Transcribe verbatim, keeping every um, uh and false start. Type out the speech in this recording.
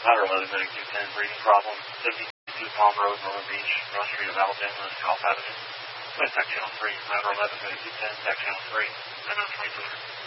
Ladder eleven, Medic two ten, breathing problem, seventy-two Palm Road, Northern Beach, Run Street of Alabama, Golf Avenue. With Tech Channel three, Ladder eleven, Medic two ten, Tech Channel three, nine nine twenty-two hundred.